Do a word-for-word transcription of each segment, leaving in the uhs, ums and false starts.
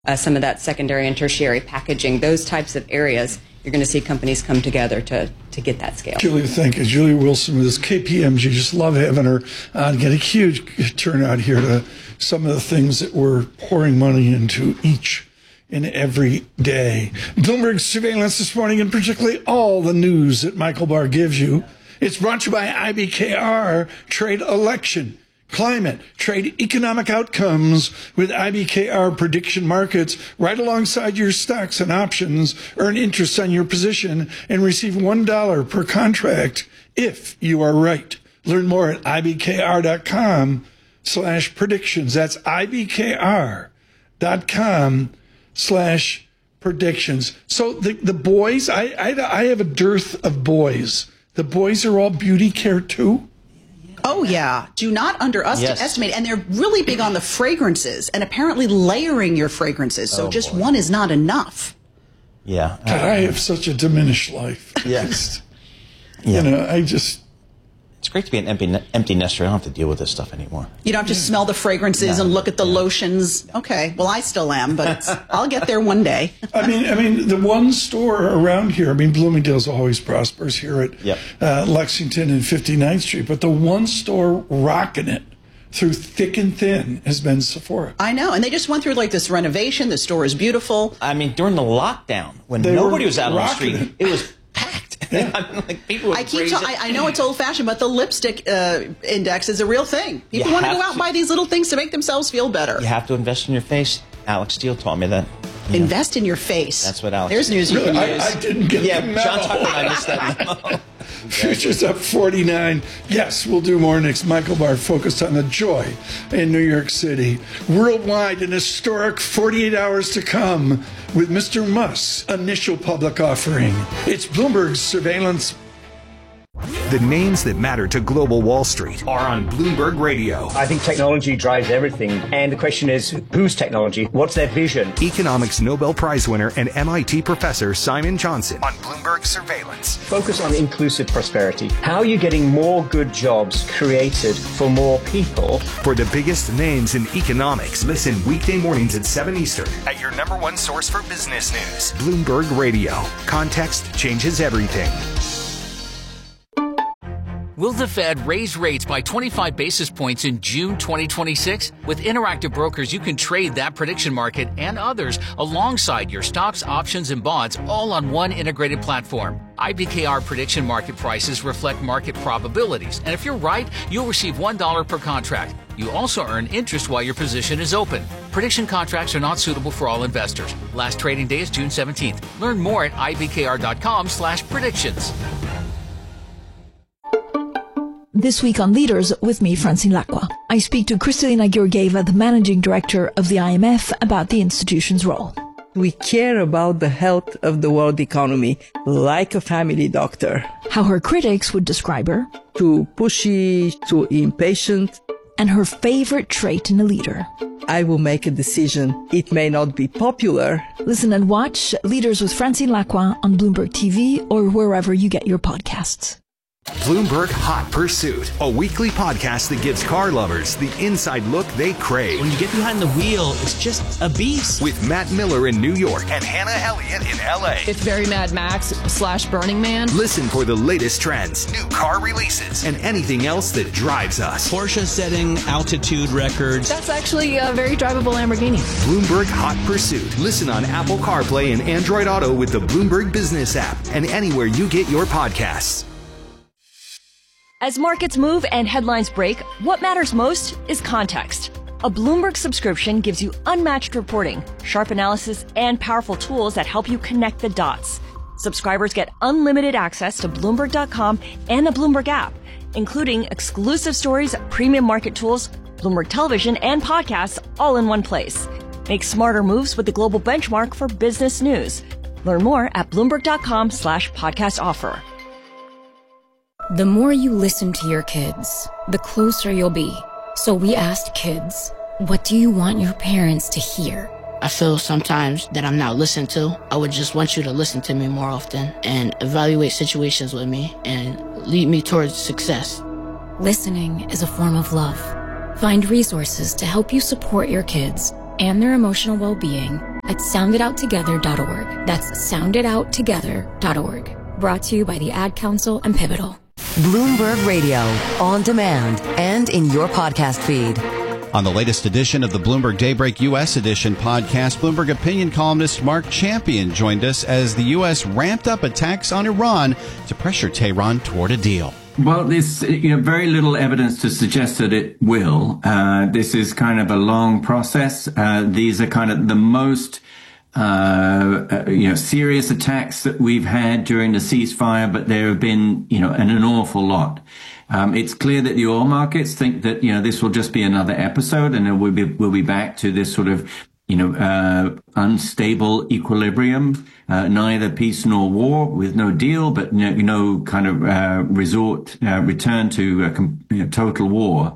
uh, some of that secondary and tertiary packaging, those types of areas, you're going to see companies come together to, to get that scale. Julie, thank you. Julie Wilson with this K P M G. Just love having her on. Get a huge turnout here to some of the things that we're pouring money into each and every day. Bloomberg Surveillance this morning, and particularly all the news that Michael Barr gives you. It's brought to you by I B K R, Trade Election, Climate, Trade Economic Outcomes with I B K R Prediction Markets. Right alongside your stocks and options, earn interest on your position and receive one dollar per contract if you are right. Learn more at ibkr.com slash predictions. That's ibkr.com slash predictions. So the, the boys, I, I, I have a dearth of boys. The boys are all beauty care too? Oh, yeah. Do not underestimate. Yes. And they're really big on the fragrances and apparently layering your fragrances. So oh, just boy. one is not enough. Yeah. God, I have such a diminished life. Yes. Yeah. You know, I just... It's great to be an empty, empty nester. I don't have to deal with this stuff anymore. You don't have to yeah. smell the fragrances no, and look at the yeah. lotions. Okay, well, I still am, but it's, I'll get there one day. I mean, I mean, the one store around here, I mean, Bloomingdale's always prospers here at yep. uh, Lexington and fifty-ninth Street, but the one store rocking it through thick and thin has been Sephora. I know, and they just went through like this renovation. The store is beautiful. I mean, during the lockdown, when they nobody was out on the street, it, it was packed. Yeah. I, mean, like, people I keep. Ta- I, I know it's old-fashioned, but the lipstick uh, index is a real thing. People want to go out and buy these little things to make themselves feel better. You have to invest in your face. Alex Steele taught me that. You invest know. in your face. That's what Alex. There's news you really? can I, use. I didn't get yeah, the memo. John Tucker and I missed that memo. Futures up forty-nine. Yes, we'll do more next. Michael Barr focused on the joy in New York City. Worldwide, an historic forty-eight hours to come with Mister Musk's initial public offering. It's Bloomberg Surveillance. The names that matter to global Wall Street are on Bloomberg Radio. I think technology drives everything. And the question is, whose technology? What's their vision? Economics Nobel Prize winner and M I T professor Simon Johnson on Bloomberg Surveillance. Focus on inclusive prosperity. How are you getting more good jobs created for more people? For the biggest names in economics, listen weekday mornings at seven Eastern at your number one source for business news. Bloomberg Radio. Context changes everything. Will the Fed raise rates by twenty-five basis points in June twenty twenty-six? With Interactive Brokers, you can trade that prediction market and others alongside your stocks, options, and bonds all on one integrated platform. I B K R prediction market prices reflect market probabilities, and if you're right, you'll receive one dollar per contract. You also earn interest while your position is open. Prediction contracts are not suitable for all investors. Last trading day is June seventeenth. Learn more at ibkr.com slash predictions. This week on Leaders, with me, Francine Lacqua. I speak to Kristalina Georgieva, the managing director of the I M F, about the institution's role. We care about the health of the world economy, like a family doctor. How her critics would describe her. Too pushy, too impatient. And her favorite trait in a leader. I will make a decision. It may not be popular. Listen and watch Leaders with Francine Lacqua on Bloomberg T V or wherever you get your podcasts. Bloomberg Hot Pursuit, a weekly podcast that gives car lovers the inside look they crave. When you get behind the wheel, it's just a beast. With Matt Miller in New York and Hannah Elliott in L A. It's very Mad Max slash Burning Man. Listen for the latest trends, new car releases, and anything else that drives us. Porsche setting altitude records. That's actually a very drivable Lamborghini. Bloomberg Hot Pursuit. Listen on Apple CarPlay and Android Auto with the Bloomberg Business app and anywhere you get your podcasts. As markets move and headlines break, what matters most is context. A Bloomberg subscription gives you unmatched reporting, sharp analysis, and powerful tools that help you connect the dots. Subscribers get unlimited access to Bloomberg dot com and the Bloomberg app, including exclusive stories, premium market tools, Bloomberg television, and podcasts all in one place. Make smarter moves with the global benchmark for business news. Learn more at Bloomberg dot com slash podcast offer. The more you listen to your kids, the closer you'll be. So we asked kids, what do you want your parents to hear? I feel sometimes that I'm not listened to. I would just want you to listen to me more often and evaluate situations with me and lead me towards success. Listening is a form of love. Find resources to help you support your kids and their emotional well-being at sound it out together dot org. That's sound it out together dot org. Brought to you by the Ad Council and Pivotal. Bloomberg Radio, on demand and in your podcast feed. On the latest edition of the Bloomberg Daybreak U S Edition podcast, Bloomberg opinion columnist Mark Champion joined us as the U S ramped up attacks on Iran to pressure Tehran toward a deal. Well, there's you know very little evidence to suggest that it will. Uh, this is kind of a long process. Uh, these are kind of the most uh, uh, you know serious attacks that we've had during the ceasefire, but there have been you know an, an awful lot. Um, it's clear that the oil markets think that, you know, this will just be another episode and then we'll be, we'll be back to this sort of, you know, uh, unstable equilibrium, uh, neither peace nor war with no deal, but no, no kind of, uh, resort, uh, return to a com- you know, total war.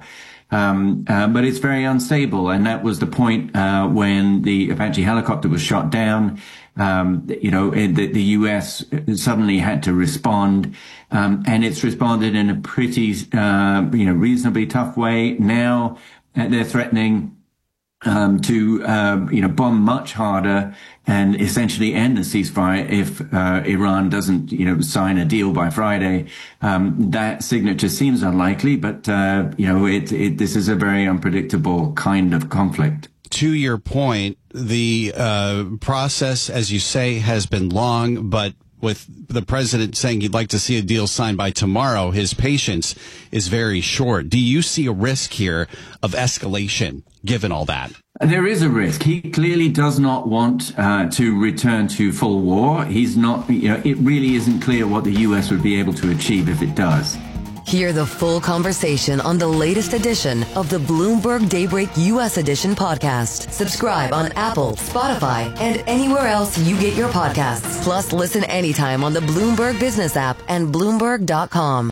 Um, uh, but it's very unstable. And that was the point, uh, when the Apache helicopter was shot down. Um, you know, the, the U S suddenly had to respond, um, and it's responded in a pretty, uh, you know, reasonably tough way. Now uh, they're threatening, um, to, uh, you know, bomb much harder and essentially end the ceasefire if, uh, Iran doesn't, you know, sign a deal by Friday. Um, that signature seems unlikely, but, uh, you know, it, it, this is a very unpredictable kind of conflict. To your point, the uh, process, as you say, has been long, but with the president saying he'd like to see a deal signed by tomorrow, his patience is very short. Do you see a risk here of escalation, given all that? There is a risk. He clearly does not want uh, to return to full war. He's not, you know, it really isn't clear what the U S would be able to achieve if it does. Hear the full conversation on the latest edition of the Bloomberg Daybreak U S Edition podcast. Subscribe on Apple, Spotify, and anywhere else you get your podcasts. Plus, listen anytime on the Bloomberg Business app and Bloomberg dot com.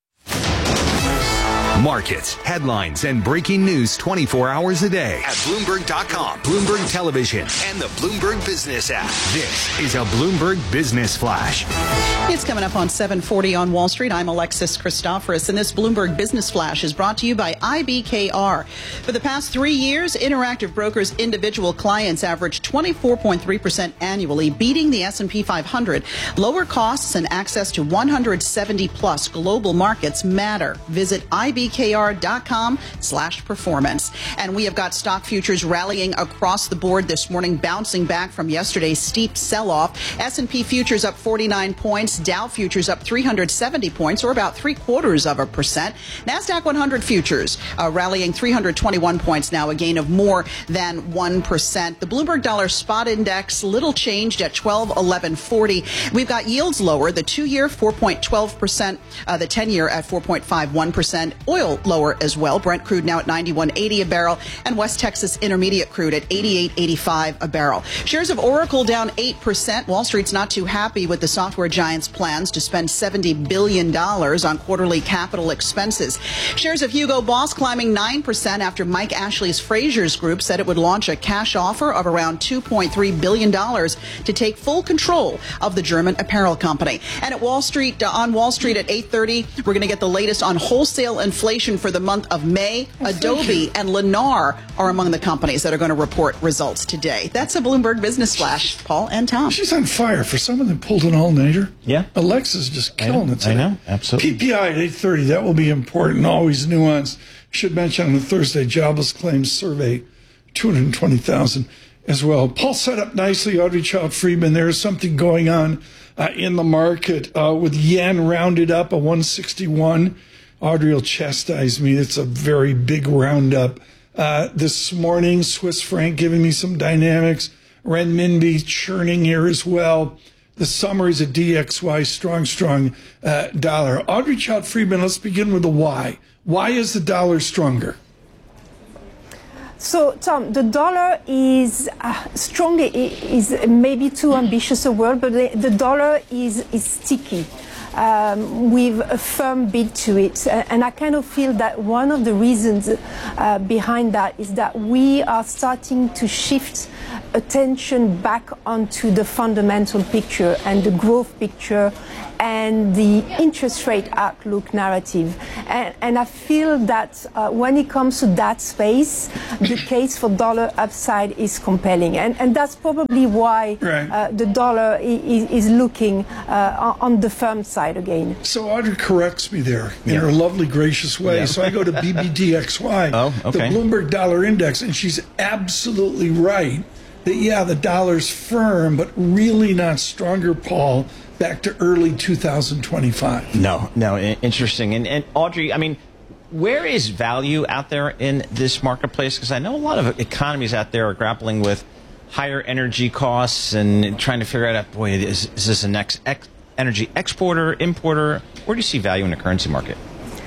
Markets, headlines, and breaking news twenty-four hours a day at Bloomberg dot com, Bloomberg Television, and the Bloomberg Business app. This is a Bloomberg Business Flash. It's coming up on seven forty on Wall Street. I'm Alexis Christoforous, and this Bloomberg Business Flash is brought to you by I B K R. For the past three years, Interactive Brokers' individual clients averaged twenty-four point three percent annually, beating the S and P five hundred. Lower costs and access to one hundred seventy plus global markets matter. Visit I B K R dot com slash performance. And we have got stock futures rallying across the board this morning, bouncing back from yesterday's steep sell-off. S and P futures up forty-nine points, Dow futures up three hundred seventy points, or about three quarters of a percent. NASDAQ one hundred futures uh, rallying three hundred twenty-one points now, a gain of more than one percent. The Bloomberg Dollar Spot Index, little changed at twelve eleven forty. We've got yields lower, the two-year four point one two percent, uh, the ten-year at four point five one percent. Oil lower as well. Brent crude now at ninety-one eighty a barrel, and West Texas Intermediate crude at eighty-eight eighty-five a barrel. Shares of Oracle down eight percent. Wall Street's not too happy with the software giant's plans to spend seventy billion dollars on quarterly capital expenses. Shares of Hugo Boss climbing nine percent after Mike Ashley's Frasers Group said it would launch a cash offer of around two point three billion dollars to take full control of the German apparel company. And at Wall Street, uh, on Wall Street at eight thirty, we're going to get the latest on wholesale inflation for the month of May. Adobe and Lennar are among the companies that are going to report results today. That's a Bloomberg Business Flash. Paul and Tom. She's on fire. For someone that pulled an all-nighter. Yeah. Alexa's just killing it today. I know. Absolutely. P P I at eight thirty. That will be important. Always nuanced. Should mention on the Thursday jobless claims survey, two hundred twenty thousand as well. Paul set up nicely. Audrey Child-Friedman. There is something going on uh, in the market uh, with yen rounded up a one sixty-one. Audrey will chastise me. It's a very big roundup. Uh, this morning, Swiss franc giving me some dynamics. Renminbi churning here as well. The summaries of D X Y, strong, strong uh, dollar. Audrey Child-Friedman, let's begin with the why. Why is the dollar stronger? So, Tom, the dollar is uh, strong, is maybe too ambitious a word, but the, the dollar is, is sticky. Um, with a firm bid to it. And I kind of feel that one of the reasons uh, behind that is that we are starting to shift attention back onto the fundamental picture and the growth picture and the interest rate outlook narrative. And, and I feel that uh, when it comes to that space, the case for dollar upside is compelling. And, and that's probably why right. uh, the dollar is, is looking uh, on the firm side again. So Audrey corrects me there in yeah. her lovely, gracious way. Yeah. So I go to B B D X Y, oh, okay. the Bloomberg Dollar Index, and she's absolutely right that, yeah, the dollar's firm, but really not stronger, Paul, back to early two thousand twenty-five. No, no, interesting. And, and Audrey, I mean, where is value out there in this marketplace? Because I know a lot of economies out there are grappling with higher energy costs and trying to figure out, boy, is, is this a next ex energy exporter, importer? Where do you see value in the currency market?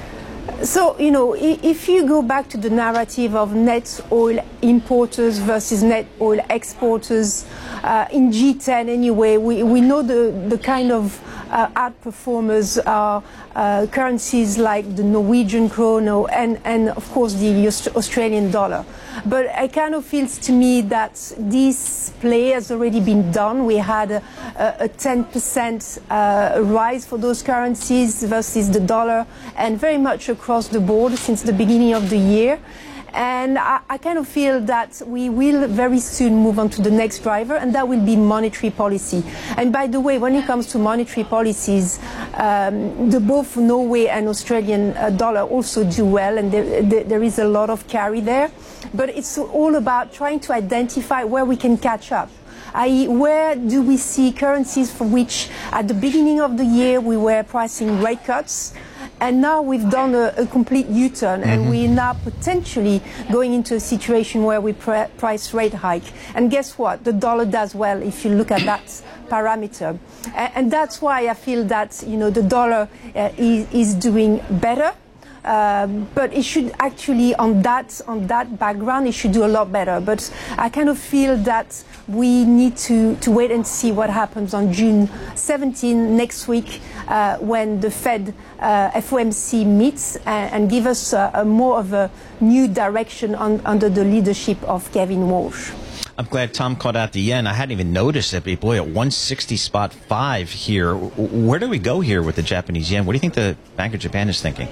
So, you know, if you go back to the narrative of net oil importers versus net oil exporters, uh, in G ten anyway, we, we know the, the kind of uh, outperformers are uh, currencies like the Norwegian kroner and, and, of course, the Australian dollar. But it kind of feels to me that this play has already been done. We had a, a ten percent uh, rise for those currencies versus the dollar, and very much across the board since the beginning of the year. And I, I kind of feel that we will very soon move on to the next driver, and that will be monetary policy. And by the way, when it comes to monetary policies, um, the both Norway and Australian uh, dollar also do well, and there, there, there is a lot of carry there. But it's all about trying to identify where we can catch up. that is, where do we see currencies for which at the beginning of the year we were pricing rate cuts, and now we've done a, a complete U-turn, and mm-hmm. we're now potentially going into a situation where we pre price rate hike. And guess what? The dollar does well if you look at that parameter. And, and that's why I feel that, you know, the dollar uh, is, is doing better. Um, but it should actually, on that on that background, it should do a lot better. But I kind of feel that we need to, to wait and see what happens on June seventeenth next week uh, when the Fed uh, F O M C meets and, and give us a, a more of a new direction on, under the leadership of Kevin Walsh. I'm glad Tom called out the yen. I hadn't even noticed it, but boy, at one sixty spot five here. Where do we go here with the Japanese yen? What do you think the Bank of Japan is thinking?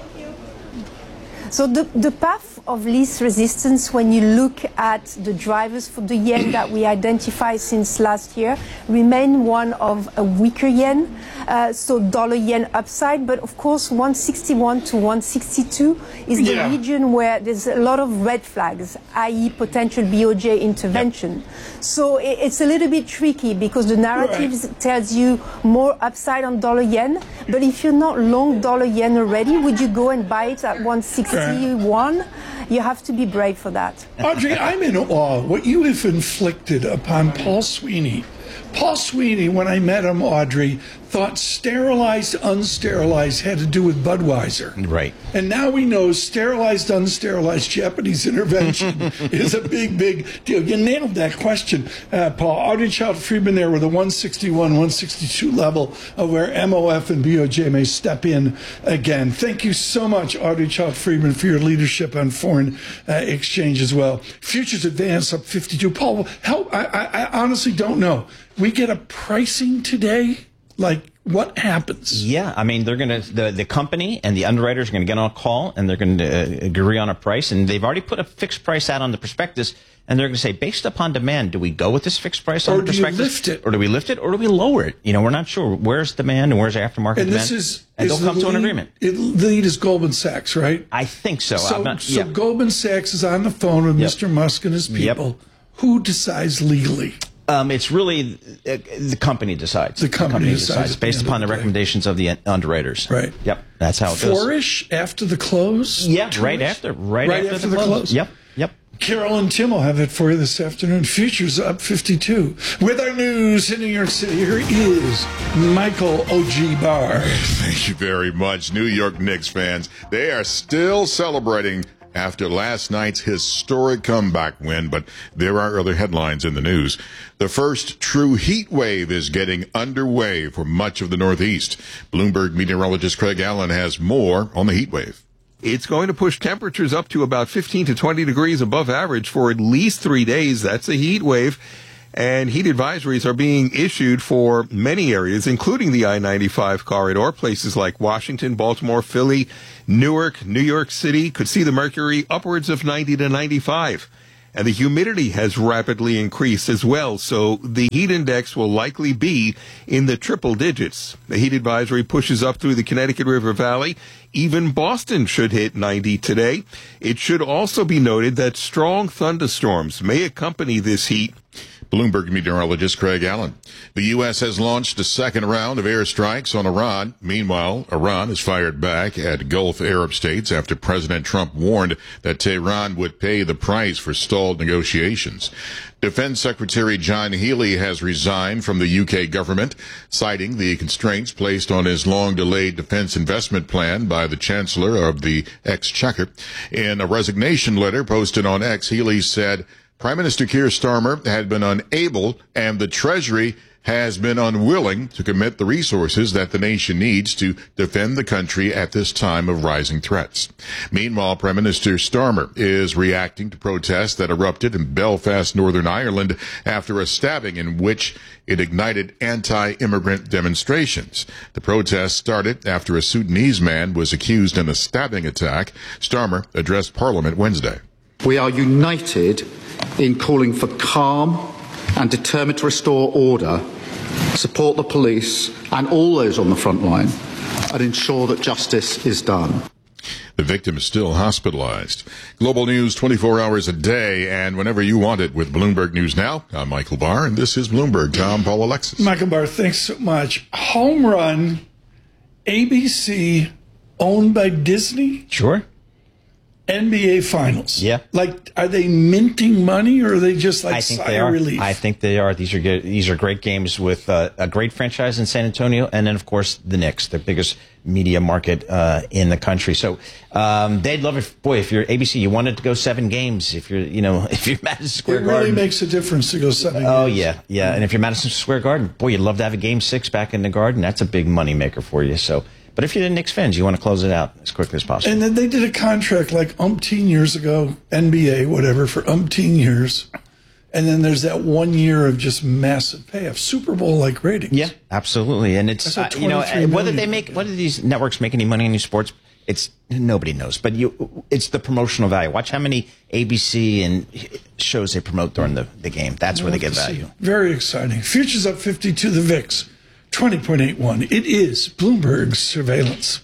So the, the path of least resistance, when you look at the drivers for the yen that we identified since last year, remain one of a weaker yen, uh, so dollar yen upside. But of course, one sixty-one to one sixty-two is the yeah. region where there's a lot of red flags, that is potential B O J intervention. Yep. So it, it's a little bit tricky because the narrative right. tells you more upside on dollar yen. But if you're not long dollar yen already, would you go and buy it at one sixty? One, you have to be brave for that. Audrey, I'm in awe what you have inflicted upon Paul Sweeney. Paul Sweeney, when I met him, Audrey, thought sterilized, unsterilized had to do with Budweiser. Right. And now we know sterilized, unsterilized Japanese intervention is a big, big deal. You nailed that question, uh, Paul. Audrey Child-Friedman there with a one sixty-one, one sixty-two level of where M O F and B O J may step in again. Thank you so much, Audrey Child-Friedman, for your leadership on foreign uh, exchange as well. Futures advance up fifty-two. Paul, help. I, I, I honestly don't know. We get a pricing today? Like, what happens? Yeah, I mean, they're going to, the, the company and the underwriters are going to get on a call and they're going to uh, agree on a price. And they've already put a fixed price out on the prospectus. And they're going to say, based upon demand, do we go with this fixed price on or the prospectus? Or do you lift it? Or do we lift it? Or do we lower it? You know, we're not sure. Where's demand and where's aftermarket and demand? This is, and is they'll come the to lead, an agreement. It, the lead is Goldman Sachs, right? I think so. So, I'm not, so yeah. Goldman Sachs is on the phone with yep. Mister Musk and his people. Yep. Who decides legally? Um, it's really uh, the company decides. The company, the company decides, decides based upon the, the recommendations of the underwriters. Right. Yep. That's how it goes. Four-ish after the close? Yeah, right after. Right, right after, after the, the close. close. Yep. Yep. Carol and Tim will have it for you this afternoon. Futures up fifty-two. With our news in New York City, here is Michael O G Barr. Thank you very much. New York Knicks fans, they are still celebrating after last night's historic comeback win, but there are other headlines in the news. The first true heat wave is getting underway for much of the Northeast. Bloomberg meteorologist Craig Allen has more on the heat wave. It's going to push temperatures up to about fifteen to twenty degrees above average for at least three days. That's a heat wave. And heat advisories are being issued for many areas, including the I ninety-five corridor. Places like Washington, Baltimore, Philly, Newark, New York City could see the mercury upwards of ninety to ninety-five. And the humidity has rapidly increased as well, so the heat index will likely be in the triple digits. The heat advisory pushes up through the Connecticut River Valley. Even Boston should hit ninety today. It should also be noted that strong thunderstorms may accompany this heat. Bloomberg meteorologist Craig Allen. The U S has launched a second round of airstrikes on Iran. Meanwhile, Iran has fired back at Gulf Arab states after President Trump warned that Tehran would pay the price for stalled negotiations. Defense Secretary John Healey has resigned from the U K government, citing the constraints placed on his long-delayed defense investment plan by the Chancellor of the Exchequer. In a resignation letter posted on X, Healey said, Prime Minister Keir Starmer had been unable and the Treasury has been unwilling to commit the resources that the nation needs to defend the country at this time of rising threats. Meanwhile, Prime Minister Starmer is reacting to protests that erupted in Belfast, Northern Ireland after a stabbing in which it ignited anti-immigrant demonstrations. The protests started after a Sudanese man was accused in a stabbing attack. Starmer addressed Parliament Wednesday. We are united in calling for calm and determined to restore order, support the police and all those on the front line, and ensure that justice is done. The victim is still hospitalized. Global news twenty-four hours a day and whenever you want it with Bloomberg News Now. I'm Michael Barr, and this is Bloomberg. Tom, Paul, Alexis. Michael Barr, thanks so much. Home run, A B C, owned by Disney? Sure. N B A Finals. Yeah. Like, are they minting money, or are they just like I think sigh they of are. relief? I think they are. These are good. These are great games with uh, a great franchise in San Antonio, and then of course the Knicks, the biggest media market uh, in the country. So um, they'd love it. Boy, if you're A B C, you wanted to go seven games. If you're, you know, if you're Madison Square it Garden, really makes a difference to go seven. Oh games. yeah, yeah. And if you're Madison Square Garden, boy, you'd love to have a game six back in the Garden. That's a big money maker for you. So. But if you're the Knicks fans, you want to close it out as quickly as possible. And then they did a contract like umpteen years ago, N B A, whatever, for umpteen years. And then there's that one year of just massive payoff, Super Bowl-like ratings. Yeah, absolutely. And it's, uh, you know, whether they make, whether these networks make any money in these sports, it's, nobody knows. But you, it's the promotional value. Watch how many A B C and shows they promote during the, the game. That's where they get value. See. Very exciting. Futures up fifty-two, the V I X. twenty point eight one. It is Bloomberg's surveillance.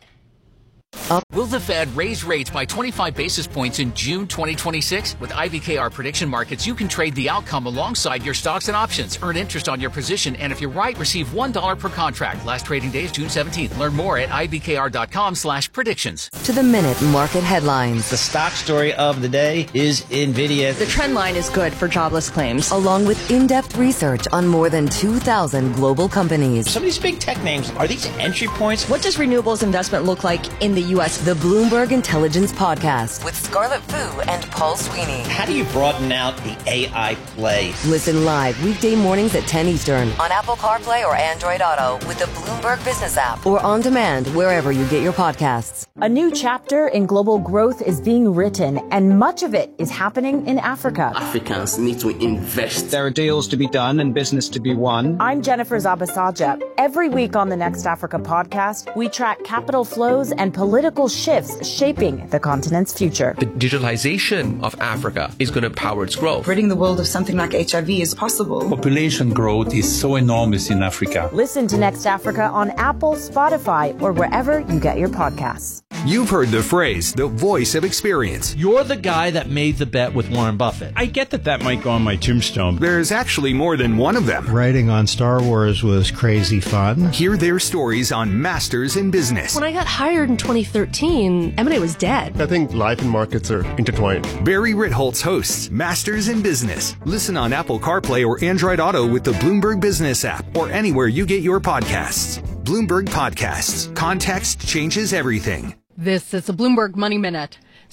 Will the Fed raise rates by twenty-five basis points in June twenty twenty-six? With I B K R prediction markets, you can trade the outcome alongside your stocks and options. Earn interest on your position, and if you're right, receive one dollar per contract. Last trading day is June seventeenth. Learn more at ibkr.com slash predictions. To the minute market headlines. The stock story of the day is NVIDIA. The trend line is good for jobless claims. Along with in-depth research on more than two thousand global companies. Some of these big tech names, are these entry points? What does renewables investment look like in the U S? The Bloomberg Intelligence Podcast with Scarlett Fu and Paul Sweeney. How do you broaden out the A I play? Listen live weekday mornings at ten Eastern on Apple CarPlay or Android Auto with the Bloomberg Business app or on demand wherever you get your podcasts. A new chapter in global growth is being written, and much of it is happening in Africa. Africans need to invest. There are deals to be done and business to be won. I'm Jennifer Zabasaja. Every week on the Next Africa podcast, we track capital flows and political shifts shaping the continent's future. The digitalization of Africa is going to power its growth. Ridding the world of something like H I V is possible. Population growth is so enormous in Africa. Listen to Next Africa on Apple, Spotify, or wherever you get your podcasts. You've heard the phrase, the voice of experience. You're the guy that made the bet with Warren Buffett. I get that that might go on my tombstone. There's actually more than one of them. Writing on Star Wars was crazy fun. Hear their stories on Masters in Business. When I got hired in twenty thirteen, M and A was dead. I think life and markets are intertwined. Barry Ritholtz hosts Masters in Business. Listen on Apple CarPlay or Android Auto with the Bloomberg Business app or anywhere you get your podcasts. Bloomberg Podcasts. Context changes everything. This is a Bloomberg Money Minute.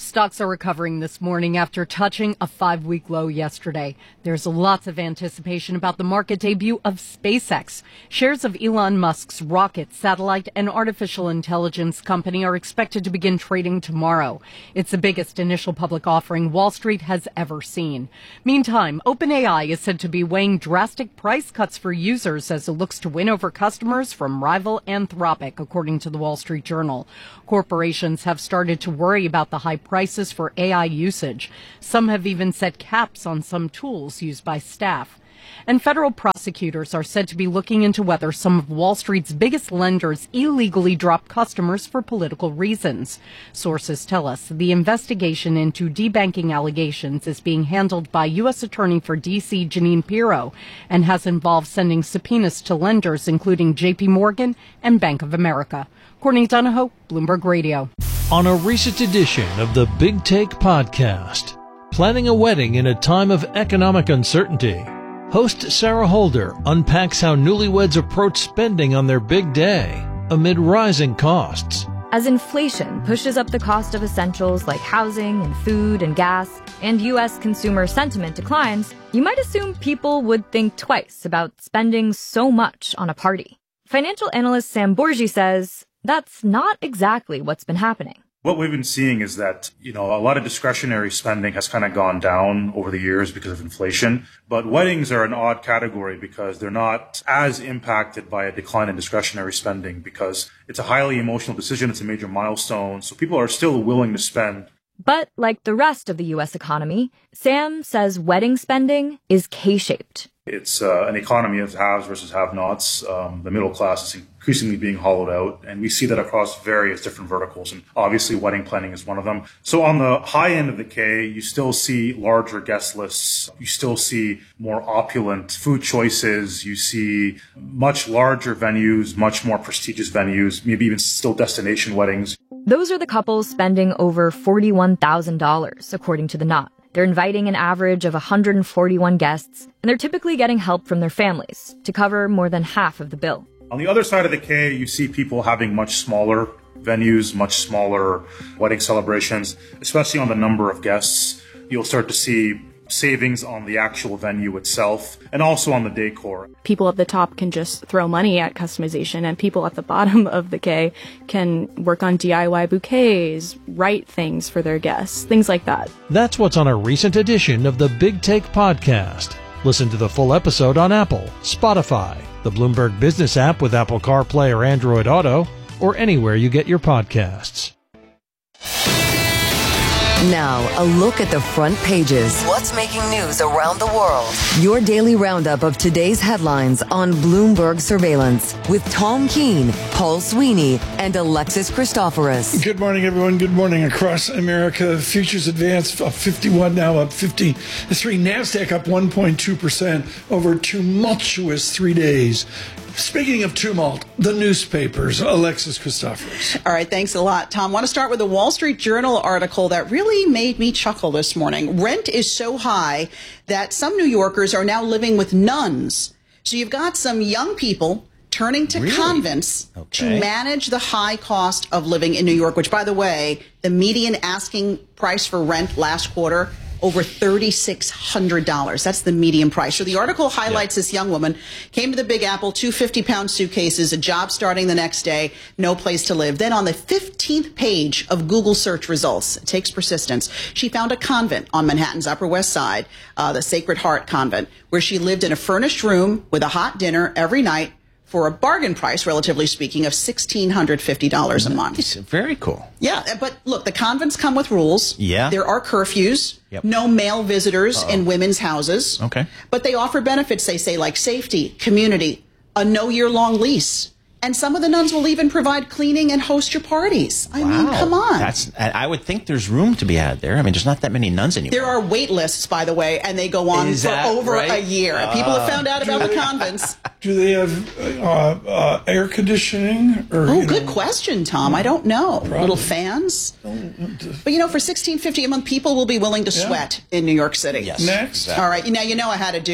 Stocks are recovering this morning after touching a five-week low yesterday. There's lots of anticipation about the market debut of SpaceX. Shares of Elon Musk's rocket, satellite, and artificial intelligence company are expected to begin trading tomorrow. It's the biggest initial public offering Wall Street has ever seen. Meantime, OpenAI is said to be weighing drastic price cuts for users as it looks to win over customers from rival Anthropic, according to the Wall Street Journal. Corporations have started to worry about the high prices for A I usage. Some have even set caps on some tools used by staff. And federal prosecutors are said to be looking into whether some of Wall Street's biggest lenders illegally dropped customers for political reasons. Sources tell us the investigation into debanking allegations is being handled by U S Attorney for D C Jeanine Pirro and has involved sending subpoenas to lenders including J P Morgan and Bank of America. Courtney Donahoe, Bloomberg Radio. On a recent edition of the Big Take podcast, planning a wedding in a time of economic uncertainty, host Sarah Holder unpacks how newlyweds approach spending on their big day amid rising costs. As inflation pushes up the cost of essentials like housing and food and gas, and U S consumer sentiment declines, you might assume people would think twice about spending so much on a party. Financial analyst Sam Borgi says that's not exactly what's been happening. What we've been seeing is that, you know, a lot of discretionary spending has kind of gone down over the years because of inflation. But weddings are an odd category because they're not as impacted by a decline in discretionary spending because it's a highly emotional decision. It's a major milestone. So people are still willing to spend. But like the rest of the U S economy, Sam says wedding spending is K-shaped. It's uh, an economy of haves versus have-nots. Um, the middle class is increasingly being hollowed out, and we see that across various different verticals, and obviously wedding planning is one of them. So on the high end of the K, you still see larger guest lists. You still see more opulent food choices. You see much larger venues, much more prestigious venues, maybe even still destination weddings. Those are the couples spending over forty-one thousand dollars, according to The Knot. They're inviting an average of one hundred forty-one guests, and they're typically getting help from their families to cover more than half of the bill. On the other side of the K, you see people having much smaller venues, much smaller wedding celebrations, especially on the number of guests. You'll start to see savings on the actual venue itself and also on the decor. People at the top can just throw money at customization, and people at the bottom of the K can work on D I Y bouquets, write things for their guests, things like that. That's what's on a recent edition of the Big Take podcast. Listen to the full episode on Apple, Spotify, the Bloomberg Business app with Apple CarPlay or Android Auto, or anywhere you get your podcasts. Now, a look at the front pages. What's making news around the world? Your daily roundup of today's headlines on Bloomberg Surveillance with Tom Keene, Paul Sweeney, and Alexis Christoforous. Good morning, everyone. Good morning across America. Futures advanced up fifty-one, now up fifty-three. NASDAQ up one point two percent over a tumultuous three days. Speaking of tumult, the newspapers, Alexis Christoforous. All right, thanks a lot, Tom. I want to start with a Wall Street Journal article that really made me chuckle this morning. Rent is so high that some New Yorkers are now living with nuns. So you've got some young people turning to really? convents okay. to manage the high cost of living in New York, which, by the way, the median asking price for rent last quarter, over three thousand six hundred dollars. That's the median price. So the article highlights yeah. this young woman, came to the Big Apple, two fifty-pound suitcases, a job starting the next day, no place to live. Then on the fifteenth page of Google search results, it takes persistence, she found a convent on Manhattan's Upper West Side, uh, the Sacred Heart Convent, where she lived in a furnished room with a hot dinner every night, for a bargain price, relatively speaking, of one thousand six hundred fifty dollars a month. Nice. Very cool. Yeah, but look, the convents come with rules. Yeah. There are curfews. Yep. No male visitors Uh-oh. in women's houses. Okay. But they offer benefits, they say, like safety, community, a no-year-long lease. And some of the nuns will even provide cleaning and host your parties. I wow. mean, come on. That's. I would think there's room to be had there. I mean, there's not that many nuns anymore. There are wait lists, by the way, and they go on Is for that over right? a year. Uh, People have found out about the convents. Do they have uh, uh, air conditioning? Or, oh, you good know, question, Tom. I don't know. Probably. Little fans? But, you know, for sixteen fifty a month, people will be willing to sweat yeah. in New York City. Yes. Next. Exactly. All right. Now, you know I had to do it.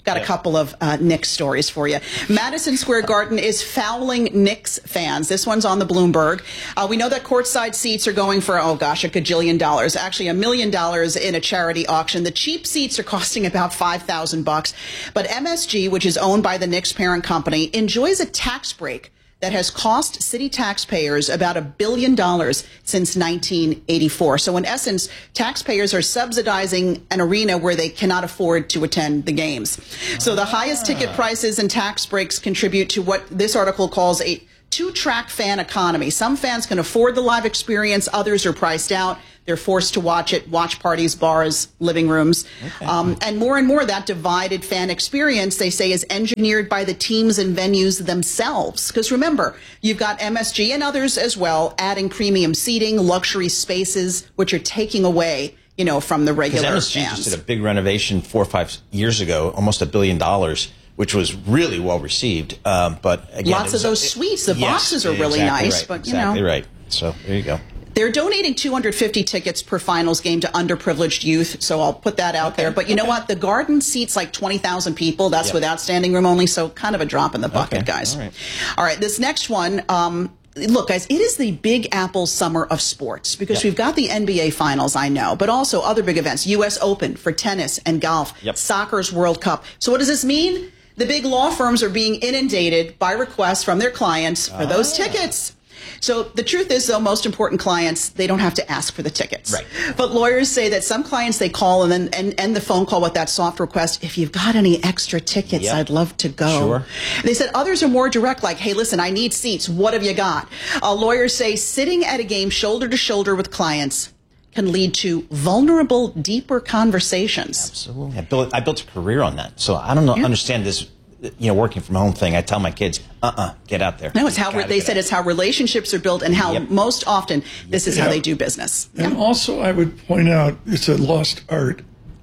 Got a couple of uh, Knicks stories for you. Madison Square Garden is fouling Knicks fans. This one's on the Bloomberg. Uh, we know that courtside seats are going for, oh gosh, a gajillion dollars. Actually, a million dollars in a charity auction. The cheap seats are costing about five thousand bucks. But M S G, which is owned by the Knicks parent company, enjoys a tax break that has cost city taxpayers about a billion dollars since nineteen eighty-four. So in essence, taxpayers are subsidizing an arena where they cannot afford to attend the games. So the highest ticket prices and tax breaks contribute to what this article calls a two-track fan economy. Some fans can afford the live experience, others are priced out. They're forced to watch it, watch parties, bars, living rooms. Okay. Um, and more and more, that divided fan experience, they say, is engineered by the teams and venues themselves. Because remember, you've got M S G and others as well adding premium seating, luxury spaces, which are taking away, you know, from the regular M S G fans. just did a big renovation four or five years ago, almost a billion dollars, which was really well received. Um, but again, lots of those it, suites, the yes, boxes are really exactly nice, right, but you exactly know, right. So there you go. They're donating two hundred fifty tickets per finals game to underprivileged youth, so I'll put that out okay. there. But you know what? The Garden seats like twenty thousand people. That's yep. without standing room only, so kind of a drop in the bucket, okay. guys. All right. All right, this next one, um, look, guys, it is the Big Apple summer of sports because yep. we've got the N B A Finals, I know, but also other big events, U S Open for tennis and golf, yep. soccer's World Cup. So what does this mean? The big law firms are being inundated by requests from their clients for ah. those tickets. So the truth is, though, most important clients, they don't have to ask for the tickets. Right. But lawyers say that some clients, they call and then and end the phone call with that soft request. If you've got any extra tickets, yep. I'd love to go. Sure. They said others are more direct, like, hey, listen, I need seats. What have you got? Uh, lawyers say sitting at a game shoulder to shoulder with clients can lead to vulnerable, deeper conversations. Absolutely. I built, I built a career on that. So I don't know, yeah. understand this. You know, working from home thing. I tell my kids, uh-uh, get out there. No, it's how they said it's how relationships are built and how yep. most often this is yep. how they do business. And yeah. also, I would point out, it's a lost art,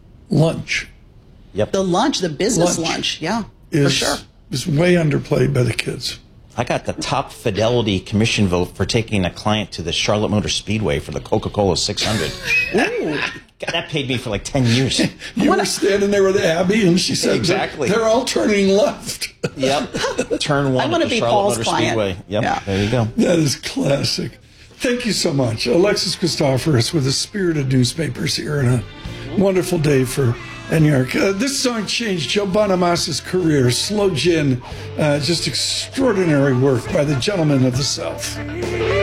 lunch. Yep. The lunch, the business lunch, lunch yeah, is, for sure. is way underplayed by the kids. I got the top fidelity commission vote for taking a client to the Charlotte Motor Speedway for the Coca-Cola six hundred. Ooh. God, that paid me for like ten years. You what were a- standing there with Abby, and she said, exactly. they're, they're all turning left. Yep. Turn one I at the be Charlotte Paul's Motor client. Speedway. Yep. Yeah. There you go. That is classic. Thank you so much. Alexis Christoforous with the Spirited Newspapers here, and a wonderful day for N Y R. Uh, this song changed Joe Bonamassa's career. Slow Gin, uh, just extraordinary work by the gentlemen of the South.